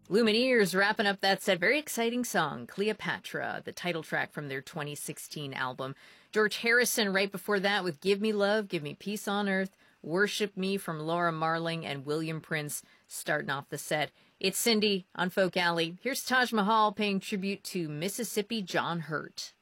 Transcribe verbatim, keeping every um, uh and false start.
Lumineers wrapping up that set. Very exciting song, Cleopatra, the title track from their twenty sixteen album. George Harrison right before that with Give Me Love, Give Me Peace on Earth, Worship Me from Laura Marling, and William Prince starting off the set. It's Cindy on Folk Alley. Here's Taj Mahal paying tribute to Mississippi John Hurt.